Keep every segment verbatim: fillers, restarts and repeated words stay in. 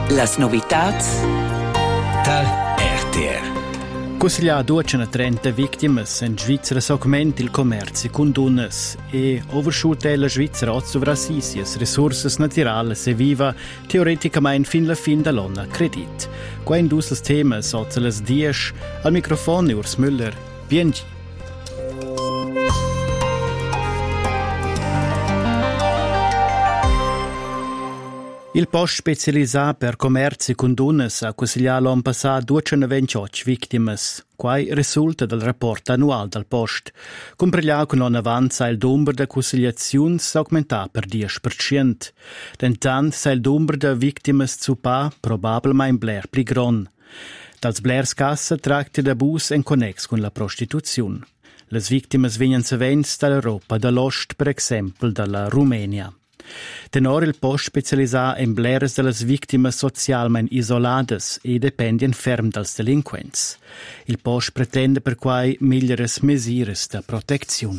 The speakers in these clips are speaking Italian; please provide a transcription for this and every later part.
Las novitats dal R T R. Consiglia duecentotrenta vittimes in Svizzera s'augmenta il commercio con donnes e overschuta la Svizzera otto rassisias risorse naturali se viva teoreticamente fin la fin dell'anno credit. Qua in dus temi sotto le dieci al microfono Urs Müller. Bienvenue. Il post specializzato per commerci con donnes ha consigliato l'anno passato duecentoventotto vittimes. Quai risulta dal rapporto annuale del post. Compregliato con l'anno avanza il numero di consigliazioni aumentato per dieci per cento. Intanto il numero di vittimes zupa probabilmente bler più grande. Dals blers cassa tratti d'abus in connex con la prostituzione. Le vittimes vengono sovente dall'Europa, dall'Ost, per esempio dalla Rumenia. Tenor il post specializzato in bleres delle vittime socialmente isolate e dipendenti ferm dals delinquents. Il post pretende per quai migliores misures di protezione.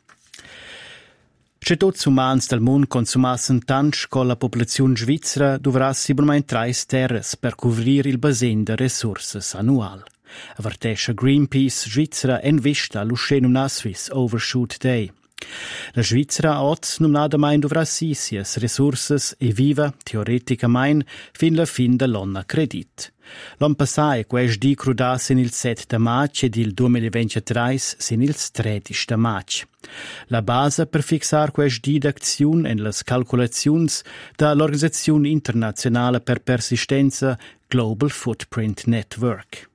Se tutti umans del mondo consumassero tanto con la popolazione svizzera, dovrà sicuramente tre terres per coprire il basin di risorse annuali. Avvertisce Greenpeace Svizzera in vista all'usceno una Swiss Overshoot Day. La Svizzera oggi nominatamente dovrà sì sia risorse e viva, teoreticamente, fin la fin dell'anno credit. L'anno passato questi di crudasse il sette di maggio ed il duemilaventitré sin il tredici di maggio. La base per fissare questi di d'azione in le calcolazioni dall'Organizzazione Internazionale per Persistenza Global Footprint Network.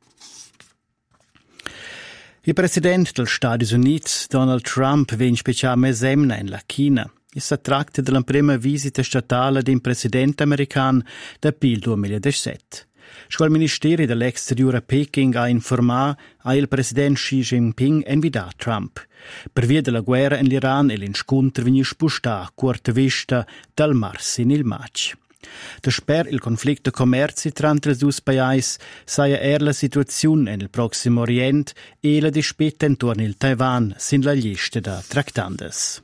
Il presidente degli Stati Uniti, Donald Trump, viene specialmente semna in la Cina. Si tratta della prima visita statale di un presidente americano dal duemiladiciassette. Il Ministero dell'Exteriore a Peking ha informato che il presidente Xi Jinping invitato Trump. Per via della guerra in Iran e l'incontro viene spostato a corta vista dal marzo in il maggio. Desper il conflitto commerci tra i due paesi sia er la situazione nel Prossimo Oriente e la disputa intorno al Taiwan sin la lista da trattandes.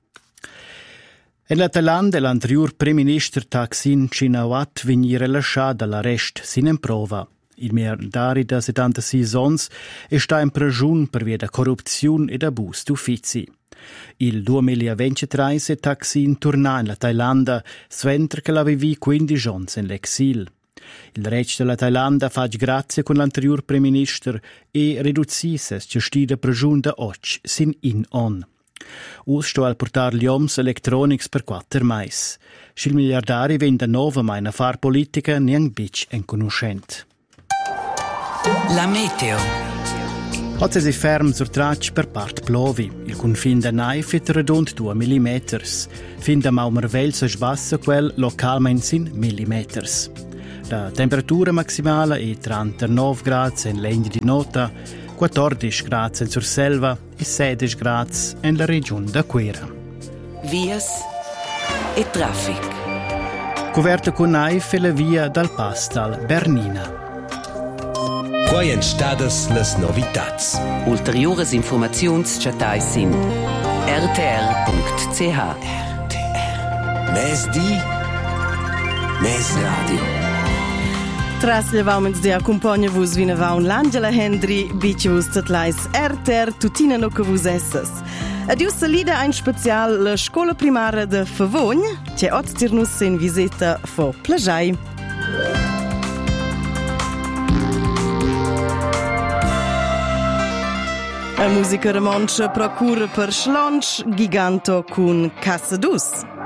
In la Thailandia l'anterior primo ministro Thaksin Shinawatra venne rilasciato dall'arresto sin in prova. Il miliardario da settantasei anni è stato in prigione per via di corruzione ed abuso d'uffici. Il duemilaventitré si Thaksin tornò in la Thailandia, mentre che l'avevi quindici anni in l'exil. Il re della Thailandia fa grazie con l'anterior primo ministro e riduce la gestita prigione da oggi sin in on. Us sto al portare gli oms electronics per quattro mesi. Il miliardario vende nuova mai a far politica neanche bic in conoscente. La meteo. Oggi si ferma sul traccio per parte plovi. Il confine da Naif è redondo due millimetri. Fin da Maumervel si sbassa quel localmente in millimetri. La temperatura maximale è trentanove gradi in legno di nota, quattordici gradi in Surselva e sedici gradi nella regione d'Aquera. Vias e traffic. Coperta con Naif e la via dal Pastal Bernina. Quai en stadas las novitats. Ulteriores informazions chatai sin r t r punct c h. R T R. Mes di, mes radio. Tras llevauments de accompagna vus vina vaun l'Angela Hendry, bici vus tatlais R T R tutina no che vus esses. Adius salida ein special la scola primaria de Favogn, che oz tirnus in visita fo plajai. La musica romancia procura per Schlonch, giganto con Cassadus.